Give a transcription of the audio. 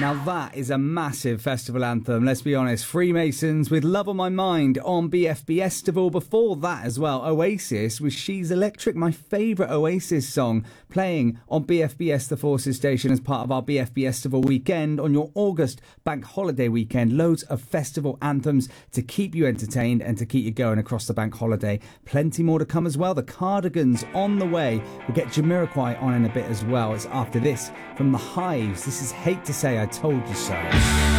Now that is a massive festival anthem, let's be honest. Freemasons with Love on My Mind on BFBestival. Before that as well, Oasis with She's Electric, my favourite Oasis song, playing on BFBS The Forces station as part of our BFBestival weekend on your August bank holiday weekend. Loads of festival anthems to keep you entertained and to keep you going across the bank holiday. Plenty more to come as well. The Cardigans on the way. We'll get Jamiroquai on in a bit as well. It's after this from The Hives. This is Hate to Say I Told You So.